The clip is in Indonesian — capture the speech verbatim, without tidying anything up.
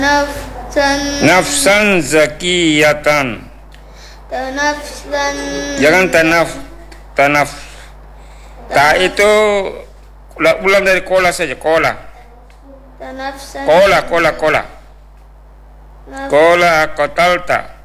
nafsan nafsan zakiyatan. nafsan Jangan tanaf, tanaf. Ta itu ulang dari kola saja, kola. nafsan Kola, kola, kola. Kola qatalta.